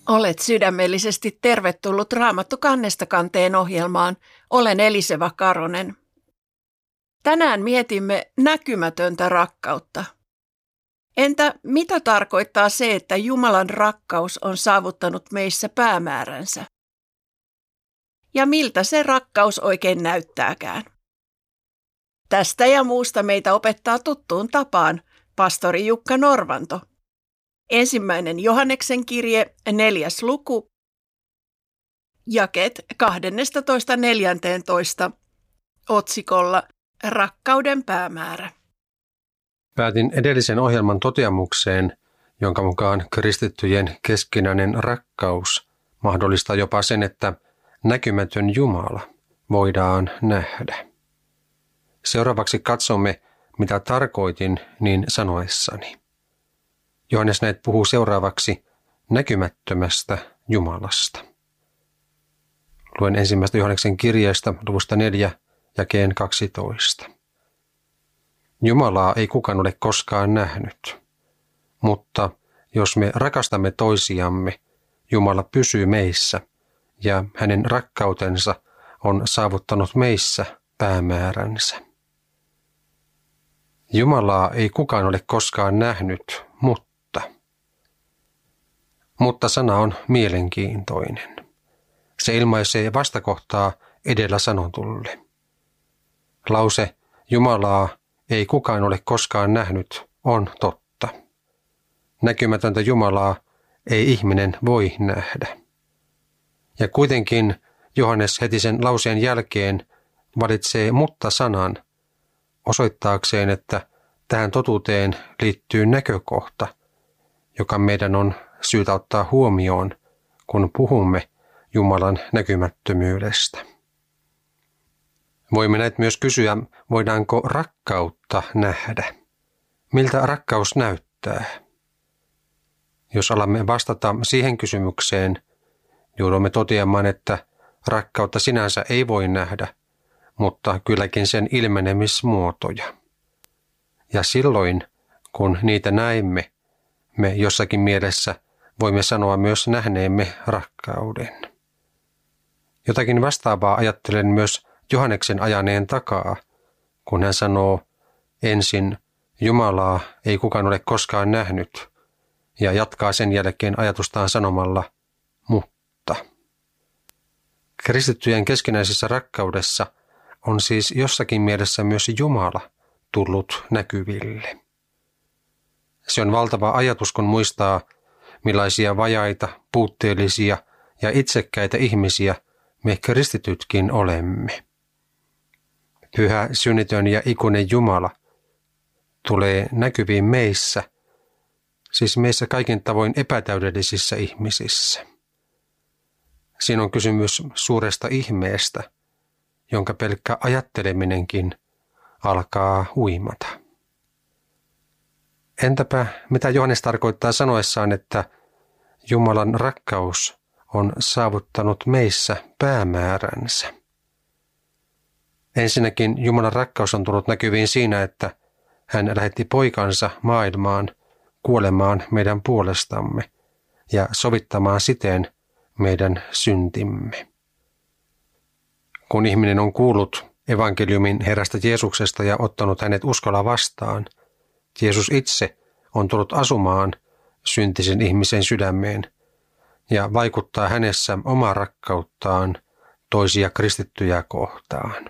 Olet sydämellisesti tervetullut Raamattu kannesta kanteen ohjelmaan. Olen Eliseva Karonen. Tänään mietimme näkymätöntä rakkautta. Entä mitä tarkoittaa se, että Jumalan rakkaus on saavuttanut meissä päämääränsä? Ja miltä se rakkaus oikein näyttääkään? Tästä ja muusta meitä opettaa tuttuun tapaan pastori Jukka Norvanto. 1. Johanneksen kirje, 4. luku, jakeet 12–14, otsikolla Rakkauden päämäärä. Päätin edellisen ohjelman toteamukseen, jonka mukaan kristittyjen keskinäinen rakkaus mahdollistaa jopa sen, että näkymätön Jumala voidaan nähdä. Seuraavaksi katsomme, mitä tarkoitin niin sanoessani. Johannes näet puhuu seuraavaksi näkymättömästä Jumalasta. Luen 1. Johanneksen kirjeestä luvusta 4, jakeen 12. Jumalaa ei kukaan ole koskaan nähnyt, mutta jos me rakastamme toisiamme, Jumala pysyy meissä ja hänen rakkautensa on saavuttanut meissä päämääränsä. Jumalaa ei kukaan ole koskaan nähnyt, mutta sana on mielenkiintoinen. Se ilmaisee vastakohtaa edellä sanotulle. Lause Jumalaa ei kukaan ole koskaan nähnyt on totta. Näkymätöntä Jumalaa ei ihminen voi nähdä. Ja kuitenkin Johannes heti sen lauseen jälkeen valitsee mutta-sanan osoittaakseen, että tähän totuuteen liittyy näkökohta, joka meidän on syytä ottaa huomioon, kun puhumme Jumalan näkymättömyydestä. Voimme näet myös kysyä, voidaanko rakkautta nähdä? Miltä rakkaus näyttää? Jos alamme vastata siihen kysymykseen, joudumme toteamaan, että rakkautta sinänsä ei voi nähdä, mutta kylläkin sen ilmenemismuotoja. Ja silloin, kun niitä näemme, me jossakin mielessä voimme sanoa myös nähneemme rakkauden. Jotakin vastaavaa ajattelen myös Johanneksen ajaneen takaa, kun hän sanoo ensin Jumalaa ei kukaan ole koskaan nähnyt ja jatkaa sen jälkeen ajatustaan sanomalla mutta. Kristittyjen keskinäisessä rakkaudessa on siis jossakin mielessä myös Jumala tullut näkyville. Se on valtava ajatus, kun muistaa, millaisia vajaita, puutteellisia ja itsekkäitä ihmisiä me kristitytkin olemme. Pyhä, synnitön ja ikuinen Jumala tulee näkyviin meissä, siis meissä kaikin tavoin epätäydellisissä ihmisissä. Siinä on kysymys suuresta ihmeestä, jonka pelkkä ajatteleminenkin alkaa huimata. Entäpä mitä Johannes tarkoittaa sanoessaan, että Jumalan rakkaus on saavuttanut meissä päämääränsä? Ensinnäkin Jumalan rakkaus on tullut näkyviin siinä, että hän lähetti poikansa maailmaan kuolemaan meidän puolestamme ja sovittamaan siten meidän syntimme. Kun ihminen on kuullut evankeliumin Herrasta Jeesuksesta ja ottanut hänet uskolla vastaan, Jeesus itse on tullut asumaan syntisen ihmisen sydämeen ja vaikuttaa hänessä omaa rakkauttaan toisia kristittyjä kohtaan.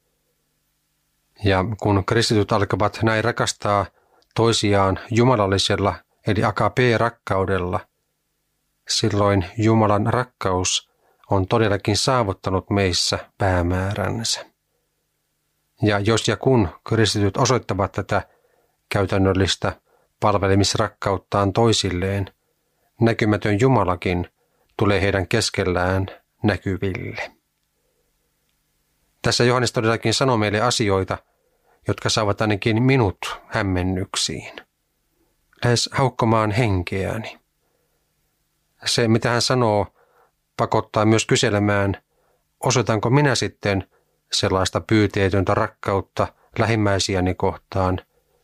Ja kun kristityt alkavat näin rakastaa toisiaan jumalallisella eli agape-rakkaudella, silloin Jumalan rakkaus on todellakin saavuttanut meissä päämääränsä. Ja jos ja kun kristityt osoittavat tätä käytännöllistä palvelemisrakkauttaan toisilleen, näkymätön Jumalakin tulee heidän keskellään näkyville. Tässä Johannes todellakin sanoo meille asioita, jotka saavat ainakin minut hämmennyksiin, lähes haukkomaan henkeäni. Se, mitä hän sanoo, pakottaa myös kyselemään, osoitanko minä sitten sellaista pyyteetöntä rakkautta lähimmäisiäni kohtaan,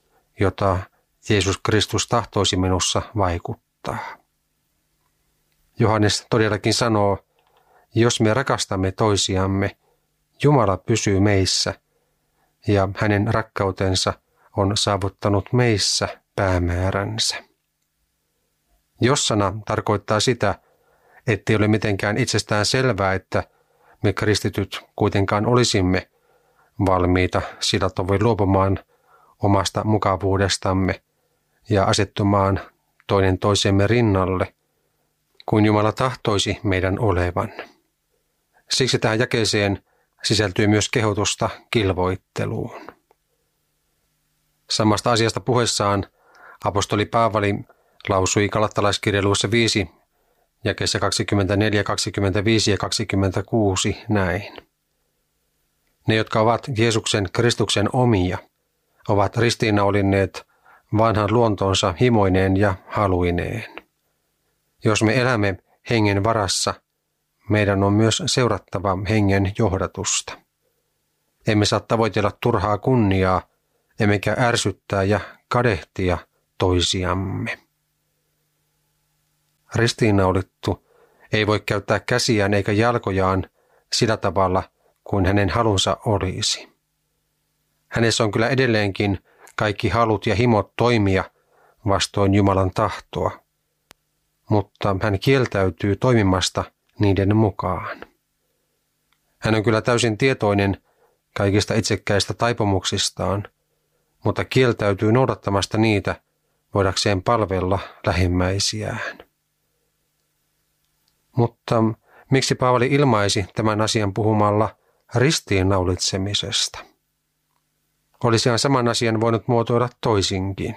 jota Jeesus Kristus tahtoisi minussa vaikuttaa. Johannes todellakin sanoo, jos me rakastamme toisiamme, Jumala pysyy meissä ja hänen rakkautensa on saavuttanut meissä päämääränsä. Jos-sana tarkoittaa sitä, ettei ole mitenkään itsestään selvää, että me kristityt kuitenkaan olisimme valmiita sillä tavoin luopumaan omasta mukavuudestamme ja asettumaan toinen toisemme rinnalle, kuin Jumala tahtoisi meidän olevan. Siksi tähän jakeeseen sisältyy myös kehotusta kilvoitteluun. Samasta asiasta puheessaan apostoli Paavali lausui Galattalaiskirjeen luvussa 5, jakeessa 24, 25 ja 26 näin. Ne, jotka ovat Jeesuksen Kristuksen omia, ovat ristiinnaulinneet vanhan luontonsa himoineen ja haluineen. Jos me elämme hengen varassa, meidän on myös seurattava hengen johdatusta. Emme saa tavoitella turhaa kunniaa, emmekä ärsyttää ja kadehtia toisiamme. Ristiinnaulittu ei voi käyttää käsiään eikä jalkojaan sillä tavalla kuin hänen halunsa olisi. Hänessä on kyllä edelleenkin kaikki halut ja himot toimia vastoin Jumalan tahtoa, mutta hän kieltäytyy toimimasta niiden mukaan. Hän on kyllä täysin tietoinen kaikista itsekkäistä taipumuksistaan, mutta kieltäytyy noudattamasta niitä voidakseen palvella lähimmäisiään. Mutta miksi Paavali ilmaisi tämän asian puhumalla ristiinnaulitsemisesta? Olisihan saman asian voinut muotoilla toisinkin.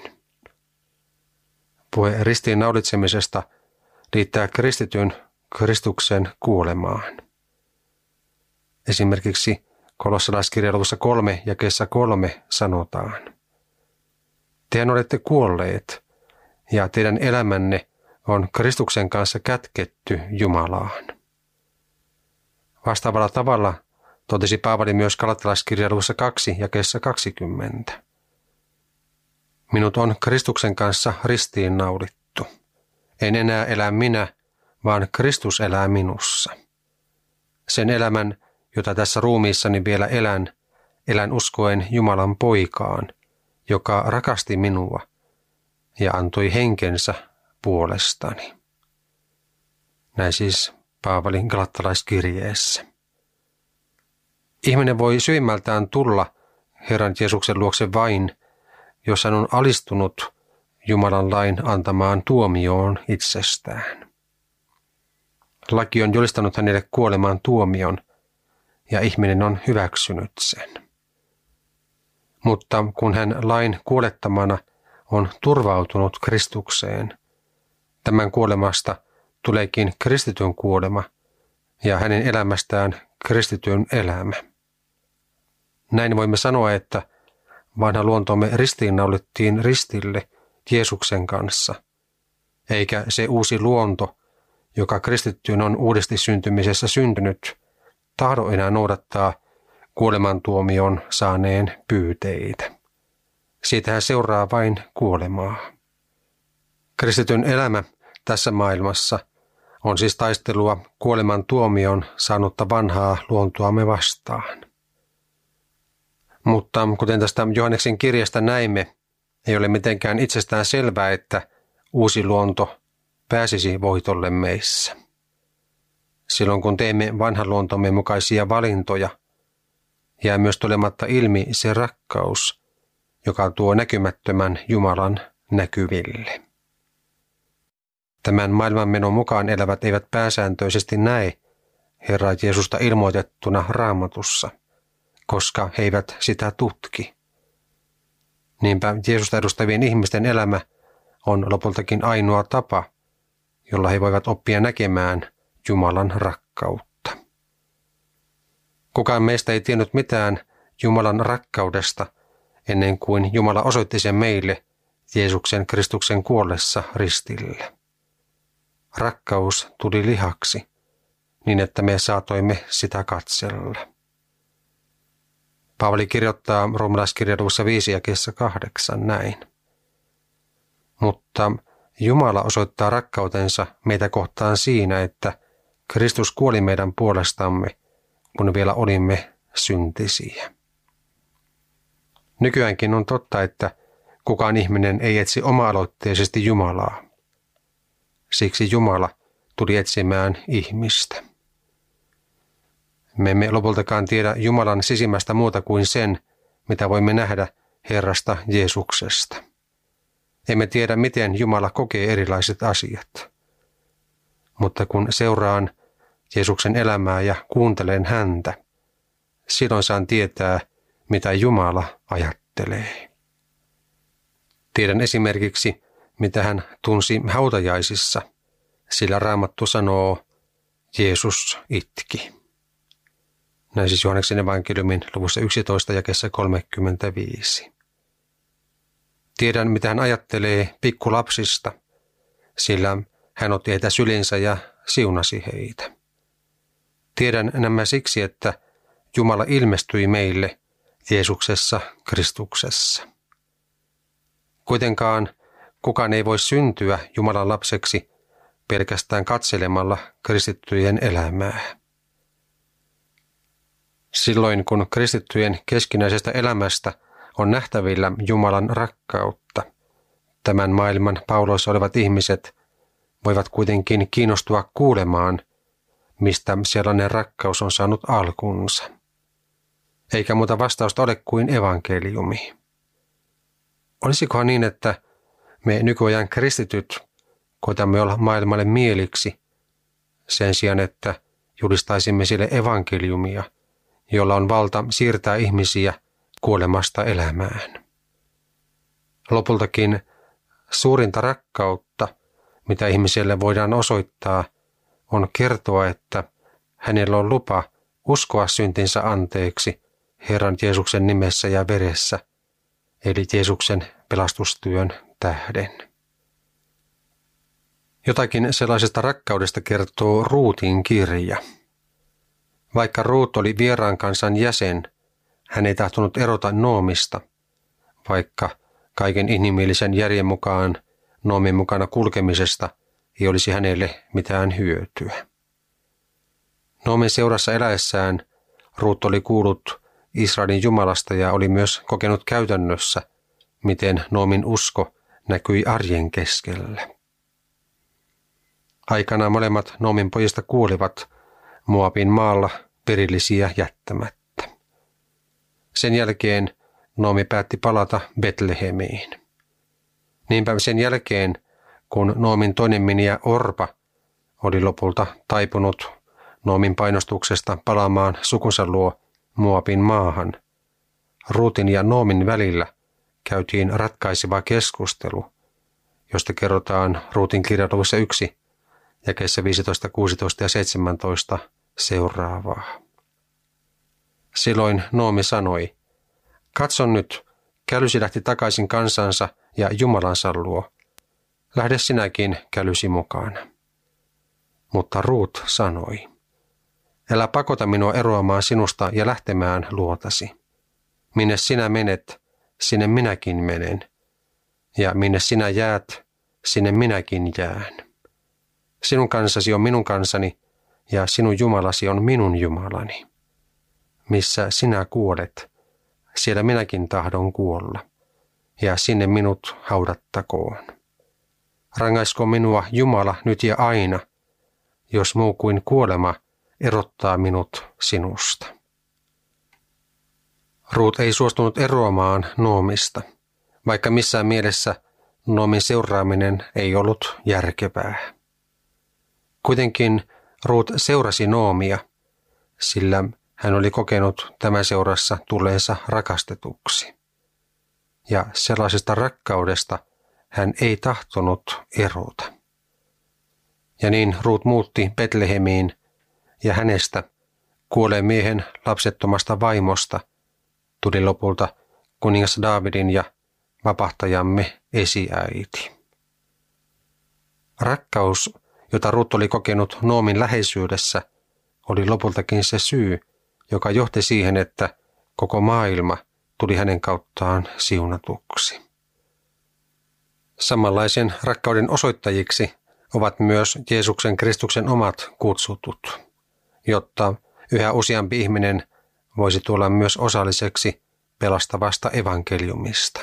Puhe ristiinnaulitsemisesta liittää kristityn Kristuksen kuolemaan. Esimerkiksi Kolossalaiskirjan luvussa 3 jakeessa 3 sanotaan: Tehän olette kuolleet, ja teidän elämänne on Kristuksen kanssa kätketty Jumalaan. Vastaavalla tavalla totesi Paavali myös Galattalaiskirjan luvussa 2 jakeessa 20. Minut on Kristuksen kanssa ristiinnaulittu. En enää elä minä, vaan Kristus elää minussa. Sen elämän, jota tässä ruumiissani vielä elän uskoen Jumalan poikaan, joka rakasti minua ja antoi henkensä puolestani. Näin siis Paavalin Galattalaiskirjeessä. Ihminen voi syvimmältään tulla Herran Jeesuksen luokse vain, jos hän on alistunut Jumalan lain antamaan tuomioon itsestään. Laki on julistanut hänelle kuoleman tuomion, ja ihminen on hyväksynyt sen. Mutta kun hän lain kuolettamana on turvautunut Kristukseen, tämän kuolemasta tuleekin kristityn kuolema ja hänen elämästään kristityn elämä. Näin voimme sanoa, että vanha luontomme ristiinnaulittiin ristille Jeesuksen kanssa, eikä se uusi luonto, joka kristittyyn on uudesti syntymisessä syntynyt, tahdo enää noudattaa kuolemantuomion saaneen pyyteitä. Siitähän seuraa vain kuolemaa. Kristityn elämä tässä maailmassa on siis taistelua kuolemantuomion saanutta vanhaa luontoamme vastaan. Mutta kuten tästä Johanneksen kirjasta näimme, ei ole mitenkään itsestään selvää, että uusi luonto pääsisi voitolle meissä. Silloin kun teemme vanhan luontomme mukaisia valintoja, jää myös tulematta ilmi se rakkaus, joka tuo näkymättömän Jumalan näkyville. Tämän maailmanmenon mukaan elävät eivät pääsääntöisesti näe Herra Jeesusta ilmoitettuna Raamatussa, koska he eivät sitä tutki. Niinpä Jeesusta edustavien ihmisten elämä on lopultakin ainoa tapa, jolla he voivat oppia näkemään Jumalan rakkautta. Kukaan meistä ei tiennyt mitään Jumalan rakkaudesta ennen kuin Jumala osoitti sen meille Jeesuksen Kristuksen kuollessa ristillä. Rakkaus tuli lihaksi, niin että me saatoimme sitä katsella. Paavali kirjoittaa Roomalaiskirjan luvussa 5 jakeessa 8 näin. Mutta Jumala osoittaa rakkautensa meitä kohtaan siinä, että Kristus kuoli meidän puolestamme, kun vielä olimme syntisiä. Nykyäänkin on totta, että kukaan ihminen ei etsi oma-aloitteisesti Jumalaa. Siksi Jumala tuli etsimään ihmistä. Me emme lopultakaan tiedä Jumalan sisimmästä muuta kuin sen, mitä voimme nähdä Herrasta Jeesuksesta. Emme tiedä, miten Jumala kokee erilaiset asiat. Mutta kun seuraan Jeesuksen elämää ja kuuntelen häntä, silloin saan tietää, mitä Jumala ajattelee. Tiedän esimerkiksi, mitä hän tunsi hautajaisissa, sillä Raamattu sanoo, Jeesus itki. Näin siis Johanneksen evankeliumin luvussa 11 jakeessa 35. Tiedän, mitä hän ajattelee pikkulapsista, sillä hän otti heitä sylinsä ja siunasi heitä. Tiedän nämä siksi, että Jumala ilmestyi meille Jeesuksessa Kristuksessa. Kuitenkaan kukaan ei voi syntyä Jumalan lapseksi pelkästään katselemalla kristittyjen elämää. Silloin kun kristittyjen keskinäisestä elämästä on nähtävillä Jumalan rakkautta, tämän maailman pauloissa olevat ihmiset voivat kuitenkin kiinnostua kuulemaan, mistä sellainen rakkaus on saanut alkunsa. Eikä muuta vastausta ole kuin evankeliumi. Olisikohan niin, että me nykyajan kristityt koetamme olla maailmalle mieliksi sen sijaan, että julistaisimme sille evankeliumia, jolla on valta siirtää ihmisiä kuolemasta elämään. Lopultakin suurinta rakkautta, mitä ihmiselle voidaan osoittaa, on kertoa, että hänellä on lupa uskoa syntinsä anteeksi Herran Jeesuksen nimessä ja veressä, eli Jeesuksen pelastustyön tähden. Jotakin sellaisesta rakkaudesta kertoo Ruutin kirja. Vaikka Ruut oli vieraan kansan jäsen, hän ei tahtonut erota Noomista, vaikka kaiken inhimillisen järjen mukaan Noomin mukana kulkemisesta ei olisi hänelle mitään hyötyä. Noomin seurassa eläessään Ruut oli kuullut Israelin Jumalasta ja oli myös kokenut käytännössä, miten Noomin usko näkyi arjen keskellä. Aikanaan molemmat Noomin pojista kuolivat Moabin maalla perillisiä jättämättä. Sen jälkeen Noomi päätti palata Betlehemiin. Niinpä sen jälkeen, kun Noomin toinen miniä Orpa oli lopulta taipunut Noomin painostuksesta palaamaan sukunsa luo Moabin maahan, Ruutin ja Noomin välillä käytiin ratkaiseva keskustelu, josta kerrotaan Ruutin kirjaluvussa 1, jakeissa 15, 16 ja 17 seuraavaa. Silloin Noomi sanoi, katso nyt, kälysi lähti takaisin kansansa ja Jumalansa luo. Lähde sinäkin kälysi mukana. Mutta Ruut sanoi, älä pakota minua eroamaan sinusta ja lähtemään luotasi. Minne sinä menet, sinne minäkin menen. Ja minne sinä jäät, sinne minäkin jään. Sinun kansasi on minun kansani ja sinun Jumalasi on minun Jumalani. Missä sinä kuolet, siellä minäkin tahdon kuolla, ja sinne minut haudattakoon. Rangaisko minua Jumala nyt ja aina, jos muu kuin kuolema erottaa minut sinusta. Ruut ei suostunut eroamaan Noomista, vaikka missään mielessä Noomin seuraaminen ei ollut järkevää. Kuitenkin Ruut seurasi Noomia, sillä hän oli kokenut tämän seurassa tulleensa rakastetuksi. Ja sellaisesta rakkaudesta hän ei tahtonut erota. Ja niin Ruut muutti Betlehemiin, ja hänestä kuolleen miehen lapsettomasta vaimosta tuli lopulta kuningas Daavidin ja vapahtajamme esiäiti. Rakkaus, jota Ruut oli kokenut Noomin läheisyydessä, oli lopultakin se syy, joka johti siihen, että koko maailma tuli hänen kauttaan siunatuksi. Samanlaisen rakkauden osoittajiksi ovat myös Jeesuksen Kristuksen omat kutsutut, jotta yhä useampi ihminen voisi tulla myös osalliseksi pelastavasta evankeliumista.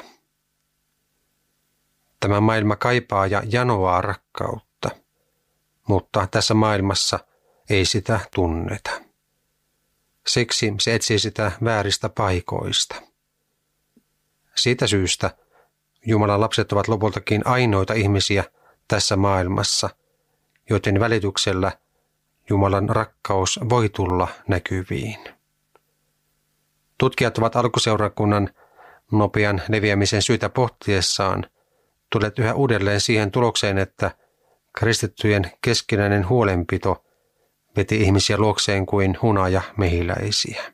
Tämä maailma kaipaa ja janoaa rakkautta, mutta tässä maailmassa ei sitä tunneta. Siksi se etsii sitä vääristä paikoista. Siitä syystä Jumalan lapset ovat lopultakin ainoita ihmisiä tässä maailmassa, joiden välityksellä Jumalan rakkaus voi tulla näkyviin. Tutkijat ovat alkuseurakunnan nopean leviämisen syytä pohtiessaan tulleet yhä uudelleen siihen tulokseen, että kristittyjen keskinäinen huolenpito veti ihmisiä luokseen kuin hunaja mehiläisiä.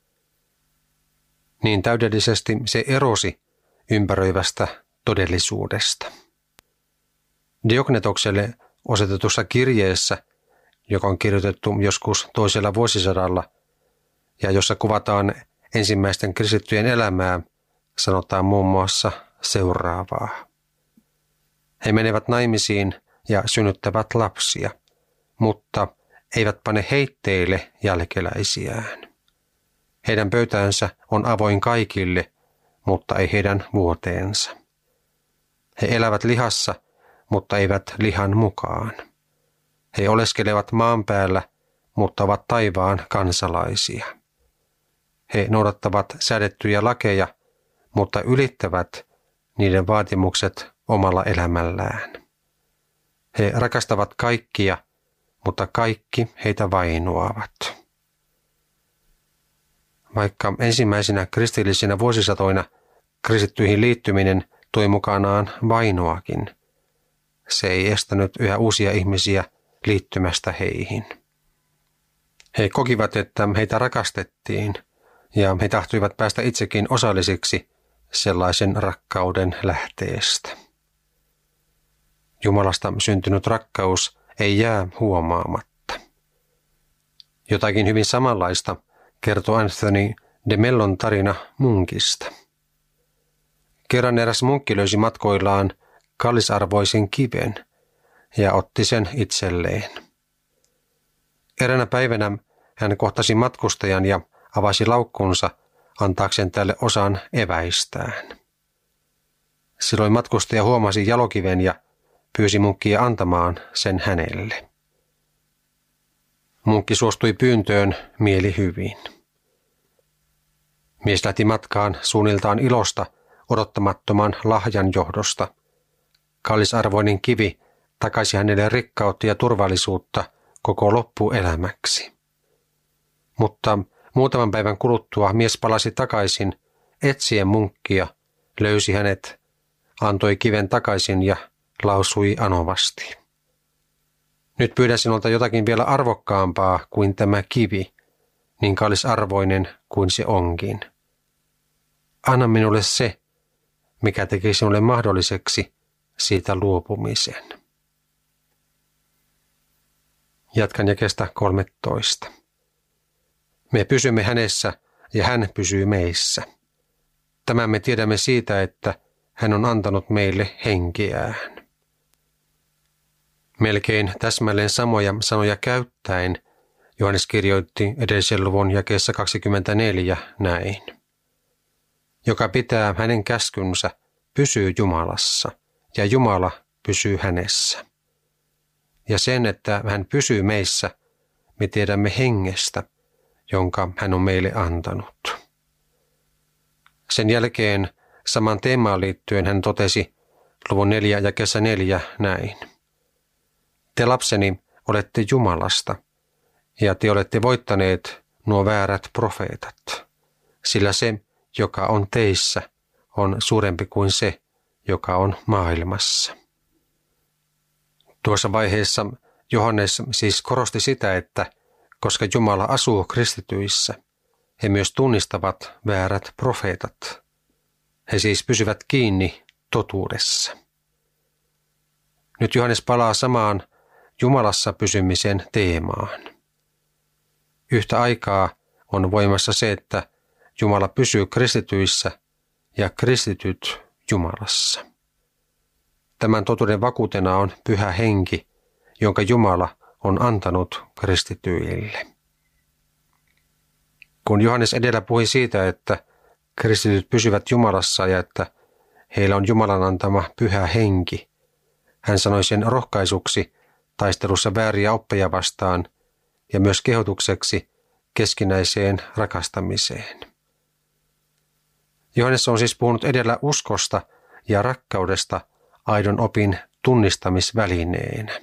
Niin täydellisesti se erosi ympäröivästä todellisuudesta. Diognetokselle osoitetussa kirjeessä, joka on kirjoitettu joskus toisella vuosisadalla ja jossa kuvataan ensimmäisten kristittyjen elämää, sanotaan muun muassa seuraavaa. He menevät naimisiin ja synnyttävät lapsia, mutta eivät pane heitteille jälkeläisiään. Heidän pöytänsä on avoin kaikille, mutta ei heidän vuoteensa. He elävät lihassa, mutta eivät lihan mukaan. He oleskelevat maan päällä, mutta ovat taivaan kansalaisia. He noudattavat säädettyjä lakeja, mutta ylittävät niiden vaatimukset omalla elämällään. He rakastavat kaikkia, mutta kaikki heitä vainoavat. Vaikka ensimmäisinä kristillisinä vuosisatoina kristittyihin liittyminen toi mukanaan vainoakin, se ei estänyt yhä uusia ihmisiä liittymästä heihin. He kokivat, että heitä rakastettiin ja he tahtoivat päästä itsekin osallisiksi sellaisen rakkauden lähteestä. Jumalasta syntynyt rakkaus ei jää huomaamatta. Jotakin hyvin samanlaista kertoo Anthony de Mellon tarina munkista. Kerran eräs munkki löysi matkoillaan kallisarvoisen kiven ja otti sen itselleen. Eräänä päivänä hän kohtasi matkustajan ja avasi laukkunsa antaakseen tälle osan eväistään. Silloin matkustaja huomasi jalokiven ja pyysi munkkia antamaan sen hänelle. Munkki suostui pyyntöön mielihyvin. Mies lähti matkaan suunniltaan ilosta odottamattoman lahjan johdosta. Kallisarvoinen kivi takaisi hänelle rikkautta ja turvallisuutta koko loppuelämäksi. Mutta muutaman päivän kuluttua mies palasi takaisin etsien munkkia, löysi hänet, antoi kiven takaisin ja lausui anovasti. Nyt pyydän sinulta jotakin vielä arvokkaampaa kuin tämä kivi, niin kallisarvoinen kuin se onkin. Anna minulle se, mikä teki sinulle mahdolliseksi siitä luopumisen. Jatkan jakeesta 13. Me pysymme hänessä ja hän pysyy meissä. Tämän me tiedämme siitä, että hän on antanut meille henkeään. Melkein täsmälleen samoja sanoja käyttäen Johannes kirjoitti edellisen luvun jakeessa 24 näin. Joka pitää hänen käskynsä, pysyy Jumalassa, ja Jumala pysyy hänessä. Ja sen, että hän pysyy meissä, me tiedämme hengestä, jonka hän on meille antanut. Sen jälkeen saman teemaan liittyen hän totesi luvun 4 jakeessa 4 näin. Te lapseni olette Jumalasta, ja te olette voittaneet nuo väärät profeetat, sillä se, joka on teissä, on suurempi kuin se, joka on maailmassa. Tuossa vaiheessa Johannes siis korosti sitä, että koska Jumala asuu kristityissä, he myös tunnistavat väärät profeetat. He siis pysyvät kiinni totuudessa. Nyt Johannes palaa samaan Jumalassa pysymisen teemaan. Yhtä aikaa on voimassa se, että Jumala pysyy kristityissä ja kristityt Jumalassa. Tämän totuuden vakuutena on Pyhä Henki, jonka Jumala on antanut kristityille. Kun Johannes edellä puhui siitä, että kristityt pysyvät Jumalassa ja että heillä on Jumalan antama Pyhä Henki, hän sanoi sen rohkaisuksi taistelussa vääriä oppeja vastaan ja myös kehotukseksi keskinäiseen rakastamiseen. Johannes on siis puhunut edellä uskosta ja rakkaudesta aidon opin tunnistamisvälineenä.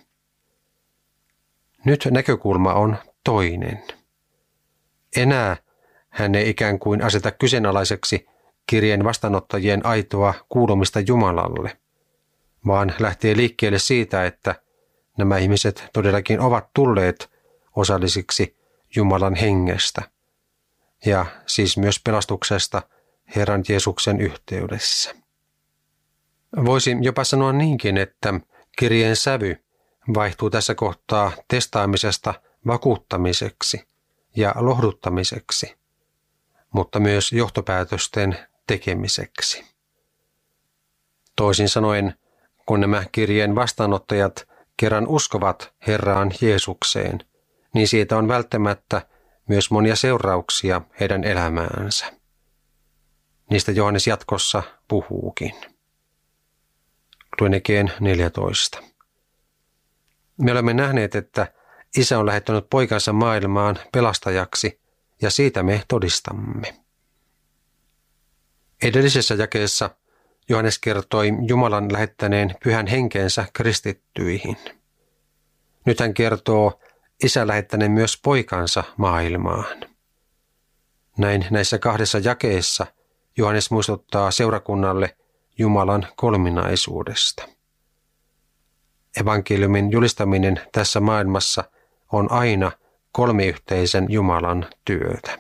Nyt näkökulma on toinen. Enää hän ei ikään kuin aseta kyseenalaiseksi kirjeen vastaanottajien aitoa kuulumista Jumalalle, vaan lähtee liikkeelle siitä, että nämä ihmiset todellakin ovat tulleet osallisiksi Jumalan hengestä ja siis myös pelastuksesta Herran Jeesuksen yhteydessä. Voisi jopa sanoa niinkin, että kirjeen sävy vaihtuu tässä kohtaa testaamisesta vakuuttamiseksi ja lohduttamiseksi, mutta myös johtopäätösten tekemiseksi. Toisin sanoen, kun nämä kirjeen vastaanottajat kerran uskovat Herraan Jeesukseen, niin siitä on välttämättä myös monia seurauksia heidän elämäänsä. Niistä Johannes jatkossa puhuukin. Luen Ekeen 14. Me olemme nähneet, että Isä on lähettänyt poikansa maailmaan pelastajaksi, ja siitä me todistamme. Edellisessä jakeessa Johannes kertoi Jumalan lähettäneen Pyhän Henkensä kristittyihin. Nyt hän kertoo Isän lähettäneen myös poikansa maailmaan. Näin näissä kahdessa jakeessa Johannes muistuttaa seurakunnalle Jumalan kolminaisuudesta. Evankeliumin julistaminen tässä maailmassa on aina kolmiyhteisen Jumalan työtä.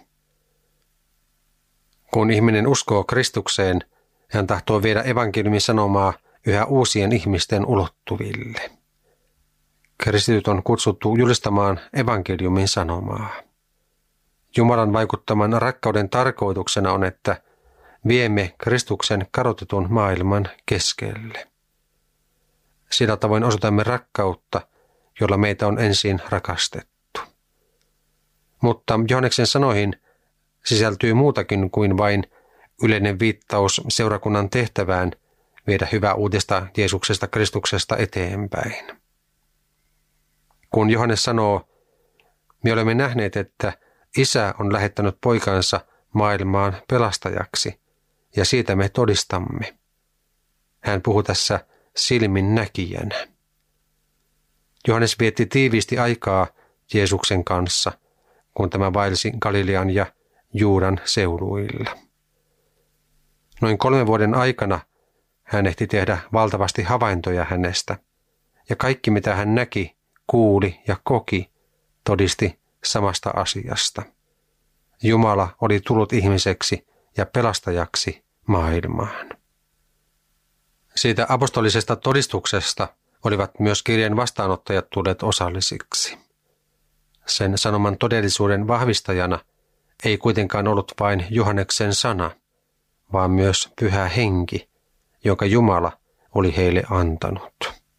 Kun ihminen uskoo Kristukseen, hän tahtoo viedä evankeliumin sanomaa yhä uusien ihmisten ulottuville. Kristityt on kutsuttu julistamaan evankeliumin sanomaa. Jumalan vaikuttaman rakkauden tarkoituksena on, että viemme Kristuksen kadotetun maailman keskelle. Sillä tavoin osoitamme rakkautta, jolla meitä on ensin rakastettu. Mutta Johanneksen sanoihin sisältyy muutakin kuin vain yleinen viittaus seurakunnan tehtävään viedä hyvää uutista Jeesuksesta Kristuksesta eteenpäin. Kun Johannes sanoo, me olemme nähneet, että Isä on lähettänyt poikansa maailmaan pelastajaksi, ja siitä me todistamme. Hän puhuu tässä silmin näkijänä. Johannes vietti tiiviisti aikaa Jeesuksen kanssa, kun tämä vaelsi Galilean ja Juudan seuduilla. Noin 3 vuoden aikana hän ehti tehdä valtavasti havaintoja hänestä, ja kaikki mitä hän näki, kuuli ja koki, todisti samasta asiasta. Jumala oli tullut ihmiseksi ja pelastajaksi maailmaan. Siitä apostolisesta todistuksesta olivat myös kirjeen vastaanottajat tulleet osallisiksi. Sen sanoman todellisuuden vahvistajana ei kuitenkaan ollut vain Johanneksen sana, vaan myös Pyhä Henki, jonka Jumala oli heille antanut.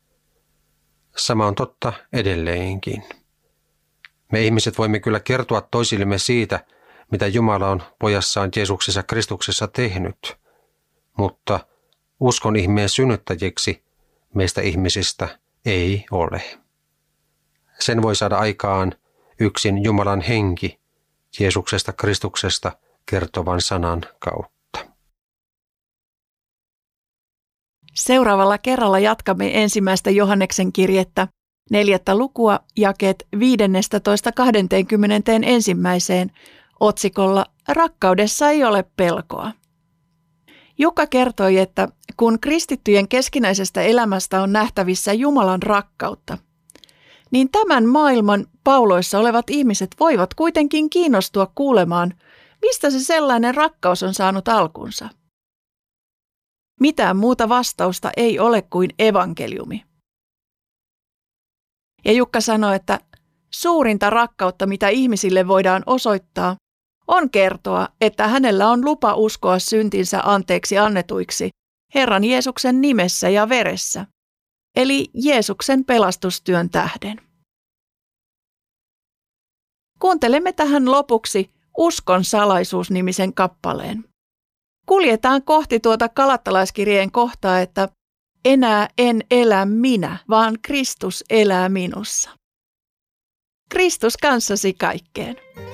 Sama on totta edelleenkin. Me ihmiset voimme kyllä kertoa toisillemme siitä, mitä Jumala on pojassaan Jeesuksessa Kristuksessa tehnyt, mutta uskon ihmeen synnyttäjiksi meistä ihmisistä ei ole. Sen voi saada aikaan yksin Jumalan henki Jeesuksesta Kristuksesta kertovan sanan kautta. Seuraavalla kerralla jatkamme ensimmäistä Johanneksen kirjettä, 4. lukua, jakeet 15-21 otsikolla Rakkaudessa ei ole pelkoa. Jukka kertoi, että kun kristittyjen keskinäisestä elämästä on nähtävissä Jumalan rakkautta, niin tämän maailman pauloissa olevat ihmiset voivat kuitenkin kiinnostua kuulemaan, mistä se sellainen rakkaus on saanut alkunsa. Mitään muuta vastausta ei ole kuin evankeliumi. Ja Jukka sanoi, että suurinta rakkautta, mitä ihmisille voidaan osoittaa, on kertoa, että hänellä on lupa uskoa syntinsä anteeksi annetuiksi Herran Jeesuksen nimessä ja veressä eli Jeesuksen pelastustyön tähden. Kuuntelemme tähän lopuksi Uskon salaisuus-nimisen kappaleen. Kuljetaan kohti tuota Galattalaiskirjeen kohtaa, että enää en elä minä, vaan Kristus elää minussa. Kristus kanssasi kaikkeen.